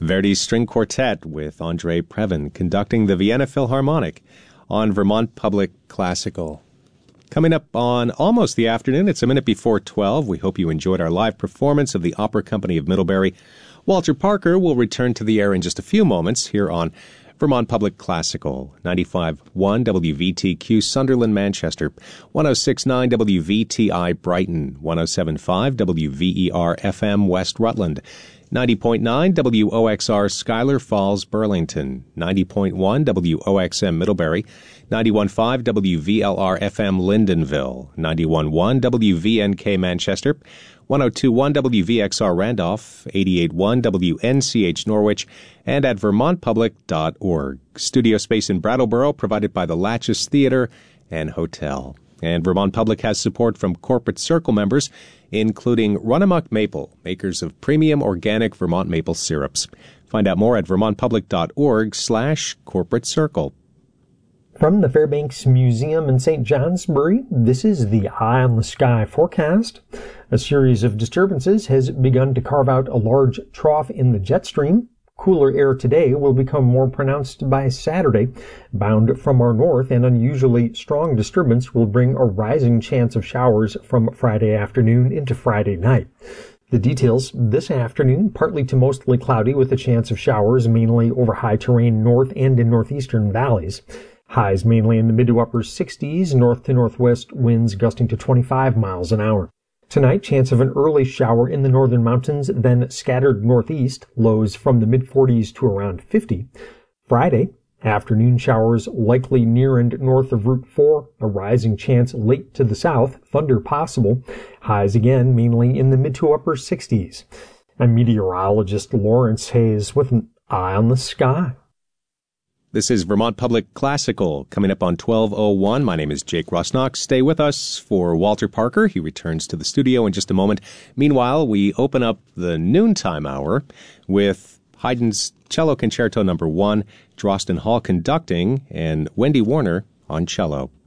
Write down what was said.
Verdi's String Quartet with Andre Previn conducting the Vienna Philharmonic on Vermont Public Classical. Coming up on almost the afternoon, it's a minute before 12. We hope you enjoyed our live performance of the Opera Company of Middlebury. Walter Parker will return to the air in just a few moments here on Vermont Public Classical, 95.1 WVTQ Sunderland, Manchester, 106.9 WVTI Brighton, 107.5 WVER FM West Rutland, 90.9 WOXR Schuyler Falls, Burlington, 90.1 WOXM Middlebury, 91.5 WVLR FM Lyndonville, 91.1 WVNK Manchester, 102.1 WVXR Randolph, 88.1 WNCH Norwich, and at vermontpublic.org. Studio space in Brattleboro provided by the Latches Theater and Hotel. And Vermont Public has support from Corporate Circle members, including Runamuck Maple, makers of premium organic Vermont maple syrups. Find out more at vermontpublic.org/corporate circle. From the Fairbanks Museum in St. Johnsbury, this is the Eye on the Sky forecast. A series of disturbances has begun to carve out a large trough in the jet stream. Cooler air today will become more pronounced by Saturday. Bound from our north, an unusually strong disturbance will bring a rising chance of showers from Friday afternoon into Friday night. The details this afternoon, partly to mostly cloudy with a chance of showers mainly over high terrain north and in northeastern valleys. Highs mainly in the mid to upper 60s, north to northwest winds gusting to 25 miles an hour. Tonight, chance of an early shower in the northern mountains, then scattered northeast, lows from the mid-40s to around 50. Friday, afternoon showers likely near and north of Route 4, a rising chance late to the south, thunder possible. Highs again mainly in the mid to upper 60s. I'm meteorologist Lawrence Hayes with an Eye on the Sky. This is Vermont Public Classical, coming up on 12:01. My name is Jake Rosnock. Stay with us for Walter Parker. He returns to the studio in just a moment. Meanwhile, we open up the noontime hour with Haydn's Cello Concerto No. 1, Drosten Hall conducting, and Wendy Warner on cello.